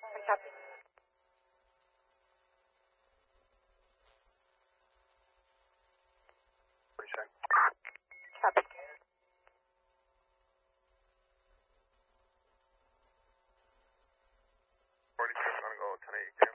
Copy. 47. Copy. 46, I'm going to go 10-8.